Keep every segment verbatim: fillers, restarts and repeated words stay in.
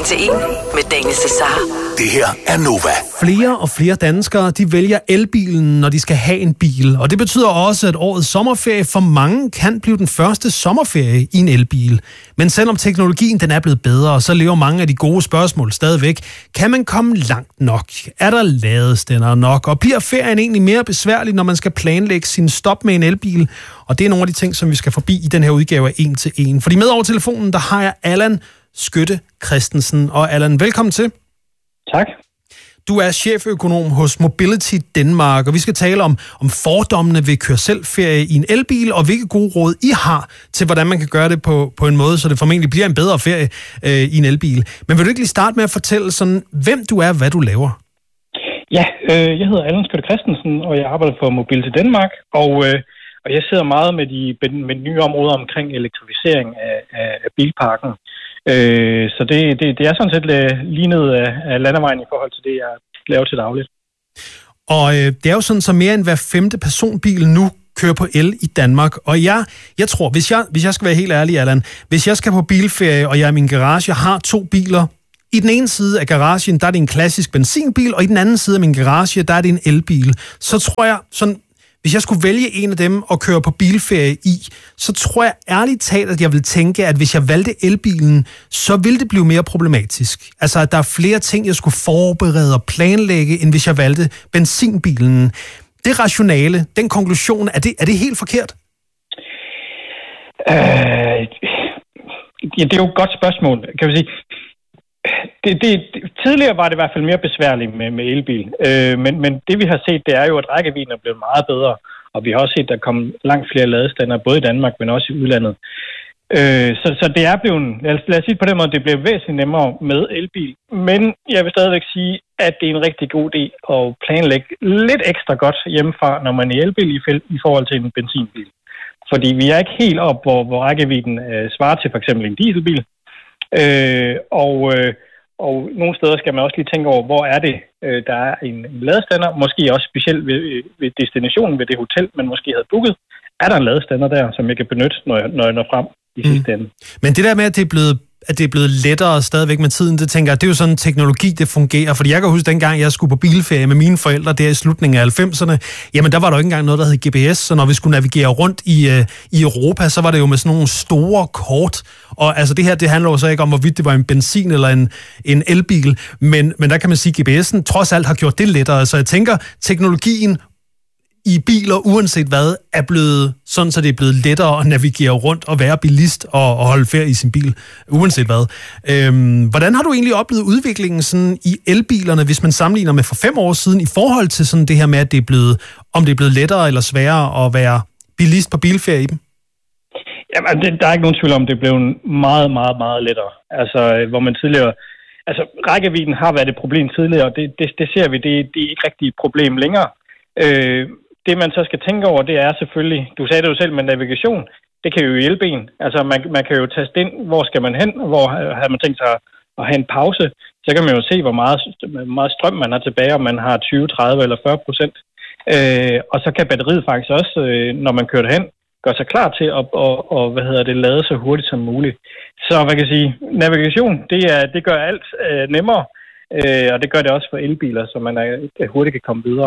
en til en med Daniel Cesar. Det her er Nova. Flere og flere danskere, de vælger elbilen, når de skal have en bil. Og det betyder også, at årets sommerferie for mange kan blive den første sommerferie i en elbil. Men selvom teknologien den er blevet bedre, så lever mange af de gode spørgsmål stadigvæk. Kan man komme langt nok? Er der ladestandere nok? Og bliver ferien egentlig mere besværlig, når man skal planlægge sin stop med en elbil? Og det er nogle af de ting, som vi skal forbi i den her udgave af en til en. Fordi med over telefonen, der har jeg Allan Skytte Christensen. Og Allan, velkommen til. Tak. Du er cheføkonom hos Mobility Denmark, og vi skal tale om, om fordommene ved kør-selv-ferie i en elbil, og hvilke gode råd I har til, hvordan man kan gøre det på, på en måde, så det formentlig bliver en bedre ferie øh, i en elbil. Men vil du ikke lige starte med at fortælle, sådan, hvem du er, hvad du laver? Ja, øh, jeg hedder Allan Skytte Christensen, og jeg arbejder for Mobility Denmark, og, øh, og jeg sidder meget med de, med de nye områder omkring elektrificering af, af, af bilparken. Øh, så det, det, det er sådan set lige ned af, af landevejen i forhold til det, jeg laver til dagligt. Og øh, det er jo sådan, så mere end hver femte personbil nu kører på el i Danmark. Og jeg, jeg tror, hvis jeg, hvis jeg skal være helt ærlig, Allan, hvis jeg skal på bilferie, og jeg er i min garage, jeg har to biler. I den ene side af garagen, der er det en klassisk benzinbil, og i den anden side af min garage, der er det en elbil. Så tror jeg sådan... Hvis jeg skulle vælge en af dem og køre på bilferie i, så tror jeg ærligt talt, at jeg vil tænke, at hvis jeg valgte elbilen, så ville det blive mere problematisk. Altså, at der er flere ting, jeg skulle forberede og planlægge, end hvis jeg valgte benzinbilen. Det rationale, den konklusion, er det, er det helt forkert? Øh, ja, det er jo et godt spørgsmål, kan vi sige. Det, det, tidligere var det i hvert fald mere besværligt med, med elbil, øh, men, men det vi har set, det er jo, at rækkevidden er blevet meget bedre, og vi har også set, at der kom langt flere ladestandere, både i Danmark, men også i udlandet. Øh, så, så det er blevet, lad os, lad os sige på den måde, det bliver væsentligt nemmere med elbil, men jeg vil stadigvæk sige, at det er en rigtig god idé at planlægge lidt ekstra godt hjemmefra, når man er i elbil i, i forhold til en benzinbil. Fordi vi er ikke helt op, hvor, hvor rækkevidden øh, svarer til for eksempel en dieselbil. Øh, og, øh, og nogle steder skal man også lige tænke over, hvor er det, øh, der er en, en ladestander, måske også specielt ved, ved destinationen, ved det hotel, man måske havde booket. Er der en ladestander der, som jeg kan benytte, når jeg, når jeg når frem i sidste ende? Men det der med, at det er blevet at det er blevet lettere stadigvæk med tiden, det tænker jeg, det er jo sådan teknologi, det fungerer. Fordi jeg kan huske, dengang jeg skulle på bilferie med mine forældre der i slutningen af halvfemserne, jamen der var der jo ikke engang noget, der hed G P S, så når vi skulle navigere rundt i, øh, i Europa, så var det jo med sådan nogle store kort. Og altså det her, det handler jo så ikke om, hvorvidt det var en benzin eller en, en elbil, men, men der kan man sige, at G P S'en trods alt har gjort det lettere. Så jeg tænker, teknologien i biler, uanset hvad, er blevet sådan, så det er blevet lettere at navigere rundt og være bilist og, og holde ferie i sin bil, uanset hvad. Øhm, hvordan har du egentlig oplevet udviklingen sådan i elbilerne, hvis man sammenligner med for fem år siden, i forhold til sådan det her med, at det er blevet, om det er blevet lettere eller sværere at være bilist på bilferie i dem? Jamen, det, der er ikke nogen tvivl om, det blev meget, meget, meget lettere. Altså, hvor man tidligere... Altså, rækkevidden har været et problem tidligere, og det, det, det ser vi, det, det er ikke rigtig et problem længere. Øh, Det, man så skal tænke over, det er selvfølgelig, du sagde det jo selv med navigation, det kan jo hjælpe en. Altså, man, man kan jo taste ind, hvor skal man hen, hvor har man tænkt sig at have en pause. Så kan man jo se, hvor meget, meget strøm man har tilbage, om man har tyve, tredive eller fyrre procent. Øh, og så kan batteriet faktisk også, øh, når man kører hen, gøre sig klar til at og, og, hvad hedder det, lade så hurtigt som muligt. Så man kan sige, navigation, det, er, det gør alt øh, nemmere, øh, og det gør det også for elbiler, så man er, hurtigt kan komme videre.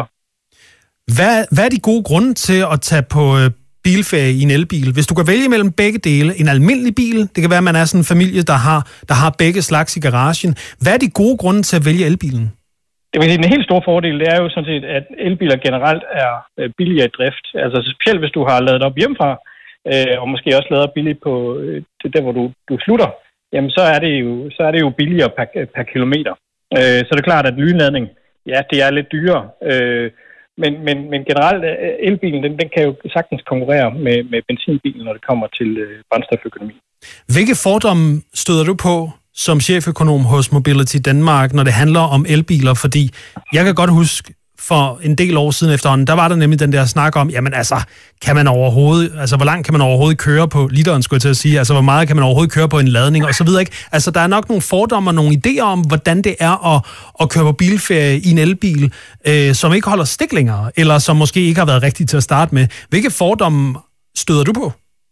Hvad, hvad er de gode grunde til at tage på øh, bilferie i en elbil? Hvis du kan vælge mellem begge dele, en almindelig bil, det kan være, at man er sådan en familie, der har, der har begge slags i garagen. Hvad er de gode grunde til at vælge elbilen? Det vil sige, den helt store fordel, det er jo sådan set, at elbiler generelt er billigere i drift. Altså specielt hvis du har ladet op hjemmefra, øh, og måske også lavet op billigt på øh, det der, hvor du, du slutter, jamen så er det jo, så er det jo billigere per, per kilometer. Øh, så det er klart, at lynladning, ja, det er lidt dyrere. Øh, Men, men, men generelt, elbilen, den, den kan jo sagtens konkurrere med, med benzinbilen, når det kommer til øh, brændstoføkonomi. Hvilke fordomme støder du på som cheføkonom hos Mobility Denmark, når det handler om elbiler? Fordi jeg kan godt huske, for en del år siden efterhånden, der var der nemlig den der snak om, jamen altså, kan man overhovedet, altså hvor langt kan man overhovedet køre på literen, skulle jeg til at sige, altså hvor meget kan man overhovedet køre på en ladning, og så videre, ikke? Altså der er nok nogle fordomme og nogle idéer om, hvordan det er at, at køre på bilferie i en elbil, øh, som ikke holder stik længere, eller som måske ikke har været rigtigt til at starte med. Hvilke fordomme støder du på?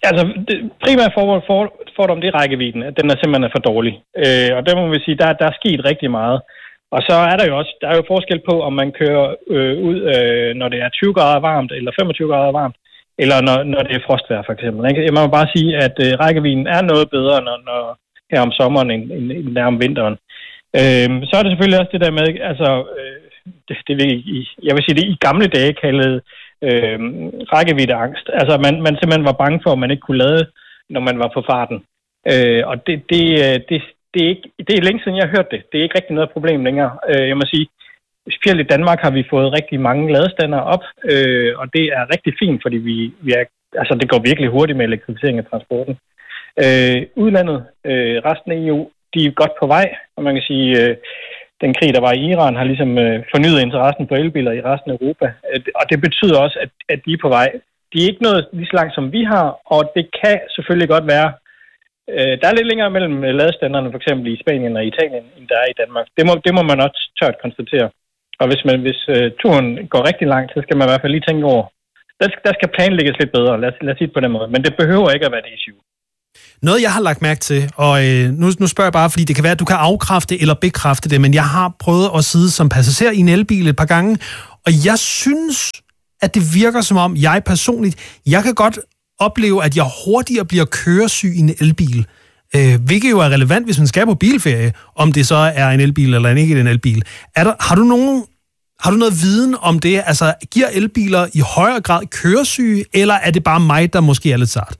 Altså, det primære for, for, fordom, det er rækkevidden, at den er simpelthen for dårlig. Øh, og der må vi sige, der, der er sket rigtig meget. Og så er der jo også der er jo forskel på, om man kører øh, ud, øh, når det er tyve grader varmt, eller femogtyve grader varmt, eller når, når det er frostvejr, for eksempel. Jeg må bare sige, at øh, rækkevidden er noget bedre, når, når her om sommeren, end, end, end der om vinteren. Øh, så er det selvfølgelig også det der med, altså, øh, det, det vil i, jeg vil sige, det i gamle dage kaldede øh, rækkeviddeangst. Altså, man, man simpelthen var bange for, at man ikke kunne lade, når man var på farten. Øh, og det, det, det, det, er ikke, det er længe siden, jeg har hørt det. Det er ikke rigtig noget problem længere. Øh, jeg må sige, specielt i Danmark har vi fået rigtig mange ladestandere op, øh, og det er rigtig fint, fordi vi, vi er, altså, det går virkelig hurtigt med elektrificering af transporten. Øh, udlandet, øh, resten af E U, de er godt på vej, og man kan sige, øh, den krig, der var i Iran, har ligesom øh, fornyet interessen for elbiler i resten af Europa, øh, og det betyder også, at, at de er på vej. De er ikke nået lige så langt, som vi har, og det kan selvfølgelig godt være, øh, der er lidt længere mellem ladestanderne, for eksempel i Spanien og Italien, end der er i Danmark. Det må, det må man også tørt konstatere. Og hvis, man, hvis øh, turen går rigtig langt, så skal man i hvert fald lige tænke over, der skal, der skal planlægges lidt bedre, lad, lad os sige det på den måde, men det behøver ikke at være det issue. Noget, jeg har lagt mærke til, og øh, nu, nu spørger jeg bare, fordi det kan være, at du kan afkræfte eller bekræfte det, men jeg har prøvet at sidde som passager i en elbil et par gange, og jeg synes, at det virker som om, jeg personligt, jeg kan godt opleve, at jeg hurtigere bliver køresyg i en elbil, øh, hvilket jo er relevant, hvis man skal på bilferie, om det så er en elbil eller ikke en elbil. Er der, har du nogen, har du noget viden om det? Altså, giver elbiler i højere grad køresyge, eller er det bare mig, der måske er lidt sart?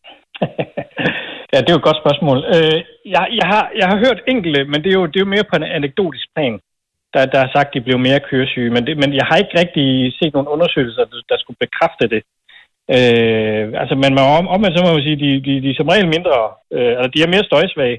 Ja, det er jo et godt spørgsmål. Øh, jeg, jeg, har, jeg har hørt enkelte, men det er jo, det er jo mere på en anekdotisk plan, der, der har sagt, at de blev mere køresyge. Men, det, men jeg har ikke rigtig set nogen undersøgelser, der, der skulle bekræfte det. Øh, altså, men om, omvendt så må man sige, de, de, de er som regel mindre, øh, altså de er mere støjsvage.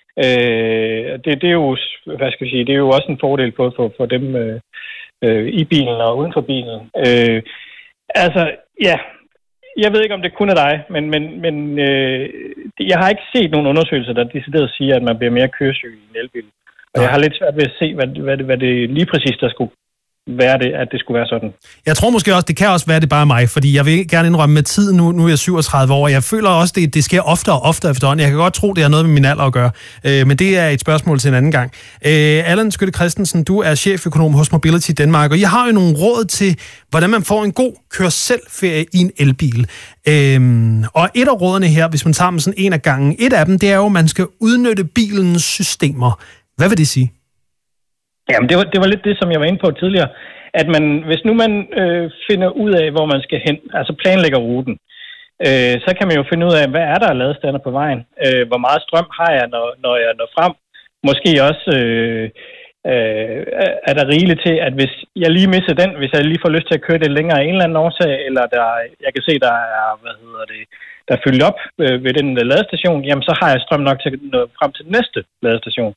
Øh, det, det er jo, hvad skal jeg sige, det er jo også en fordel på for, for dem øh, øh, i bilen og uden for bilen. Øh, altså, ja... Jeg ved ikke, om det kun er dig, men, men, men øh, jeg har ikke set nogen undersøgelser, der decideret siger, at man bliver mere køresyg i en elbil. Og jeg har lidt svært ved at se, hvad, hvad, hvad det lige præcis der skulle være det, at det skulle være sådan. Jeg tror måske også, det kan også være, det bare mig, fordi jeg vil gerne indrømme med tiden, nu, nu er jeg syvogtredive år, og jeg føler også, det, det sker oftere og oftere efterhånden. Jeg kan godt tro, det har noget med min alder at gøre, øh, men det er et spørgsmål til en anden gang. Øh, Allan Skytte Christensen, du er cheføkonom hos Mobility Danmark, og I har jo nogle råd til, hvordan man får en god kør-selv-ferie i en elbil. Øh, og et af rådene her, hvis man tager dem sådan en af gangen, et af dem, det er jo, at man skal udnytte bilens systemer. Hvad vil det sige? Jamen, det var, det var lidt det, som jeg var inde på tidligere, at man, hvis nu man øh, finder ud af, hvor man skal hen, altså planlægger ruten, øh, så kan man jo finde ud af, hvad er der af ladestander på vejen? Øh, hvor meget strøm har jeg, når, når jeg når frem? Måske også øh, øh, er der rigeligt til, at hvis jeg lige misser den, hvis jeg lige får lyst til at køre det længere af en eller anden årsag, eller der, jeg kan se, der er, hvad hedder det, der er fyldt op øh, ved den ladestation, jamen så har jeg strøm nok til at nå frem til den næste ladestation.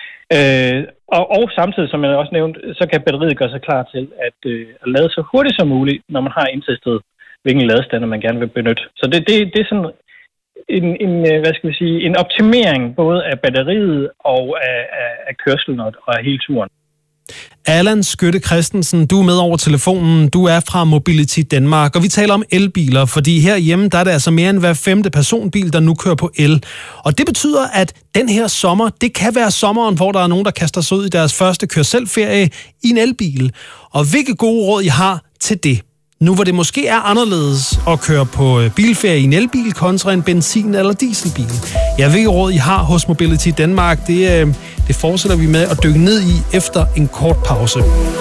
Øh, og, og samtidig, som jeg også nævnte, så kan batteriet gøre sig klar til at, øh, at lade så hurtigt som muligt, når man har indtastet, hvilken ladestander man gerne vil benytte. Så det, det, det er sådan en, en, hvad skal vi sige, en optimering både af batteriet og af, af, af kørslen og, og af hele turen. Allan Skytte Christensen, du er med over telefonen. Du er fra Mobility Danmark, og vi taler om elbiler, fordi herhjemme der er det altså mere end hver femte personbil, der nu kører på el. Og det betyder, at den her sommer, det kan være sommeren, hvor der er nogen, der kaster sig ud i deres første kør-selv-ferie i en elbil. Og hvilke gode råd I har til det? Nu hvor det måske er anderledes at køre på bilferie i en elbil kontra en benzin- eller dieselbil. Ja, hvilke råd I har hos Mobility Danmark, det, det fortsætter vi med at dykke ned i efter en kort pause.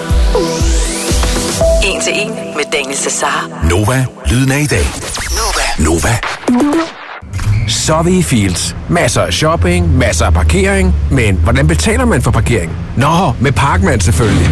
En til en med Daniel Cesar. Nova, lyden af i dag. Nova. Nova. Så er vi i Fields. Masser af shopping, masser af parkering. Men hvordan betaler man for parkering? Nå, med Parkman selvfølgelig.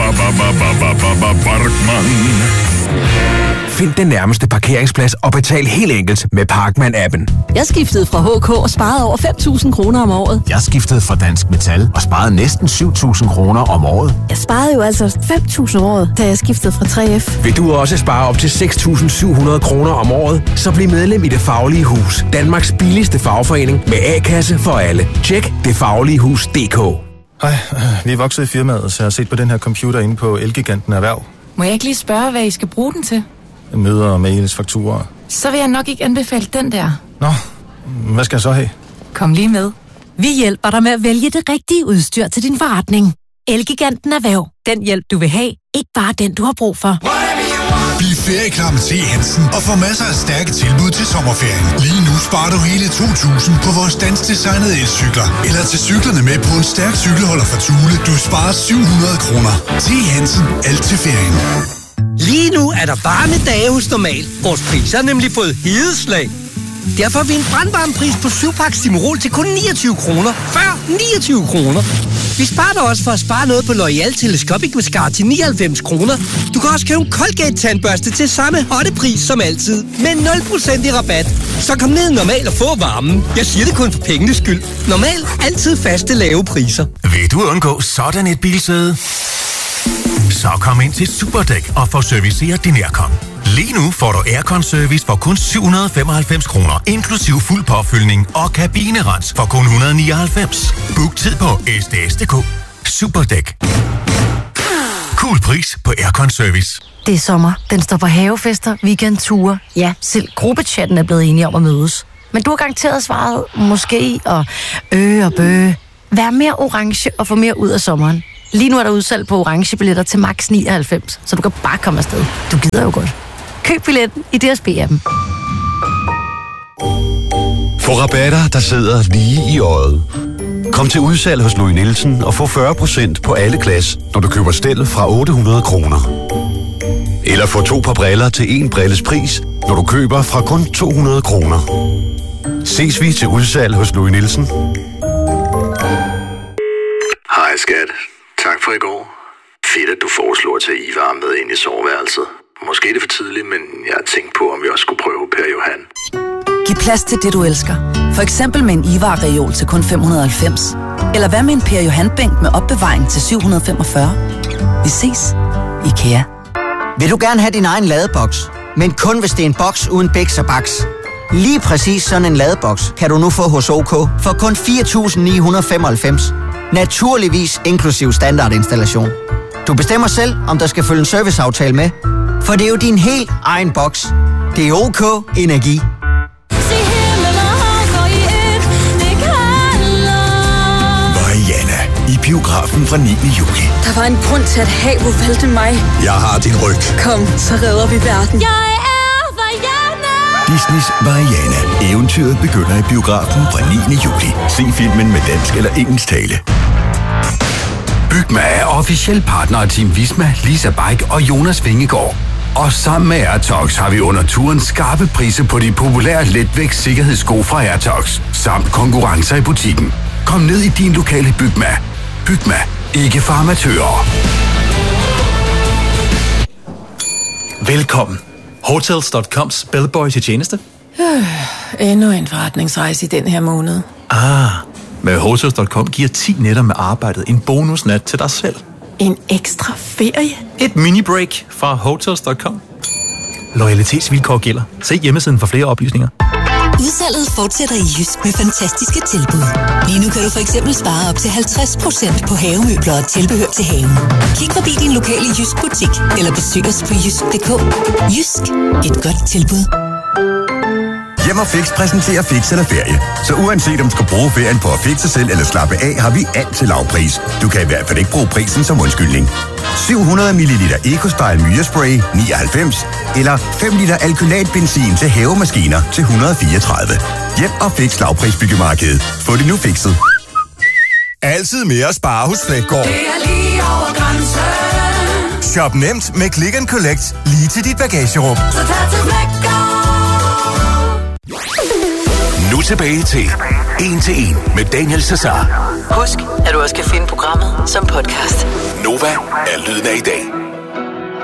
Find den nærmeste parkeringsplads og betal helt enkelt med Parkman-appen. Jeg skiftede fra H K og sparede over fem tusind kroner om året. Jeg skiftede fra Dansk Metal og sparede næsten syv tusind kroner om året. Jeg sparede jo altså fem tusind om året, da jeg skiftede fra tre F. Vil du også spare op til seks tusind syv hundrede kroner om året, så bliv medlem i Det Faglige Hus. Danmarks billigste fagforening med A-kasse for alle. Tjek det faglige hus punktum d k. Hej, vi er vokset i firmaet, så jeg har set på den her computer inde på Elgiganten Erhverv. Må jeg ikke lige spørge, hvad I skal bruge den til? Møder, mails, fakturer. Så vil jeg nok ikke anbefale den der. Nå, hvad skal jeg så have? Kom lige med. Vi hjælper dig med at vælge det rigtige udstyr til din forretning. Elgiganten Erhverv. Den hjælp, du vil have. Ikke bare den, du har brug for. Bliv ferieklar med T. Hansen og få masser af stærke tilbud til sommerferien. Lige nu sparer du hele to tusind på vores danskdesignede elcykler. Eller til cyklerne med på en stærk cykelholder fra Thule. Du sparer syv hundrede kroner. T. Hansen. Alt til ferien. Lige nu er der varme dage hos Normal. Vores priser har nemlig fået hedeslag. Derfor har vi en brandvarmepris på syv pakke Stimorol til kun niogtyve kroner. Før niogtyve kroner. Vi sparer dig også for at spare noget på L'Oreal Telescopic Mascara til nioghalvfems kroner. Du kan også købe en Colgate-tandbørste til samme hotte pris som altid. Med nul procent i rabat. Så kom ned Normal og få varmen. Jeg siger det kun for pengenes skyld. Normal. Altid faste lave priser. Vil du undgå sådan et bilsæde? Så kom ind til Superdæk og få serviceret din aircon. Lige nu får du aircon-service for kun syv hundrede og femoghalvfems kroner, inklusiv fuld påfyldning og kabinerens for kun et hundrede og nioghalvfems. Book tid på s d s punktum d k. Superdæk. Cool pris på aircon-service. Det er sommer. Den står på havefester, weekendture. Ja, selv gruppechatten er blevet enige om at mødes. Men du har garanteret svaret måske og øh og bøh. Vær mere orange og få mere ud af sommeren. Lige nu er der udsalg på orange billetter til max nioghalvfems, så du kan bare komme afsted. Du gider jo godt. Køb billetten i D S B-appen. Få rabatter, der sidder lige i øjet. Kom til udsalg hos Louis Nielsen og få fyrre procent på alle glas, når du køber stel fra otte hundrede kroner. Eller få to par briller til en brilles pris, når du køber fra kun to hundrede kroner. Ses vi til udsalg hos Louis Nielsen. Hej skat. Tak for i går. Fedt, at du foreslår at tage Ivar med ind i soveværelset. Måske er det for tidligt, men jeg har tænkt på, om vi også skulle prøve Per Johan. Giv plads til det, du elsker. For eksempel med en Ivar-reol til kun fem hundrede og halvfems. Eller hvad med en Per Johan-bænk med opbevaring til syv hundrede og femogfyrre. Vi ses. IKEA. Vil du gerne have din egen ladeboks? Men kun hvis det er en boks uden biks og baks. Lige præcis sådan en ladeboks kan du nu få hos OK for kun fire tusind ni hundrede og femoghalvfems. Naturligvis inklusiv standardinstallation. Du bestemmer selv, om der skal følge en serviceaftale med. For det er jo din helt egen boks. Det er OK Energi. Mariana i biografen fra niende juli. Der var en grund til, at havet valgte mig. Jeg har din ryg. Kom, så redder vi verden. Jeg er Mariana. Disneys Mariana. Eventyret begynder i biografen fra niende juli. Se filmen med dansk eller engelsk tale. Bygma er officiel partner af Team Visma, Lisa Bike og Jonas Vingegaard. Og sammen med Airtox har vi under turen skarpe priser på de populære letvægts sikkerhedssko fra Airtox, samt konkurrencer i butikken. Kom ned i din lokale Bygma. Bygma. Ikke for amatører. Velkommen. Hotels punktum coms bellboy til tjeneste. Øh, endnu en forretningsrejse i den her måned. Ah, med Hotels punktum com giver ti nætter med arbejdet en bonusnat til dig selv. En ekstra ferie? Et mini-break fra Hotels punktum com. Loyalitetsvilkår gælder. Se hjemmesiden for flere oplysninger. Udsalget fortsætter i Jysk med fantastiske tilbud. Lige nu kan du for eksempel spare op til halvtreds procent på havemøbler og tilbehør til haven. Kig forbi din lokale Jysk butik, eller besøg os på jysk punktum d k. Jysk. Et godt tilbud. Hjem og Fix præsenterer Fix eller ferie. Så uanset om du skal bruge ferien på at fikse selv eller slappe af, har vi alt til lav pris. Du kan i hvert fald ikke bruge prisen som undskyldning. syv hundrede milliliter EcoStyle Myrespray nioghalvfems eller fem liter alkylatbenzin til havemaskiner til et hundrede og fireogtredive. Hjem og Fix lavprisbyggemarkedet. Få det nu fikset. Altid mere at spare hos Flækgaard. Det er lige over grænsen. Shop nemt med Click and Collect lige til dit bagagerum. Så tag til Flækgaard. Nu tilbage til En til En med Daniel Cesar. Husk, at du også kan finde programmet som podcast. Nova er lyden af i dag.